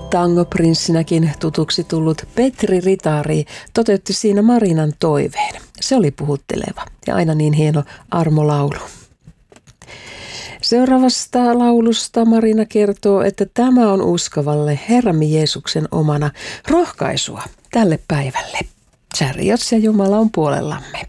Tangoprinssinäkin tutuksi tullut Petri Ritari toteutti siinä Marinan toiveen. Se oli puhutteleva ja aina niin hieno armolaulu. Seuraavasta laulusta Marina kertoo, että tämä on uskovalle Herramme Jeesuksen omana rohkaisua tälle päivälle. Chariots ja Jumala on puolellamme.